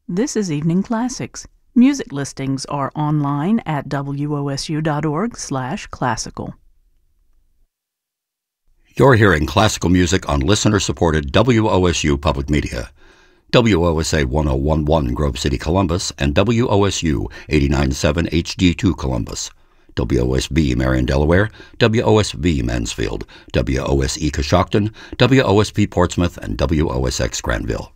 This is Evening Classics. Music listings are online at wosu.org/classical. You're hearing classical music on listener-supported WOSU Public Media. WOSA 1011 Grove City, Columbus, and WOSU 89.7 HD2 Columbus. WOSB Marion, Delaware, WOSV Mansfield, WOSE Coshocton, WOSP Portsmouth, and WOSX Granville.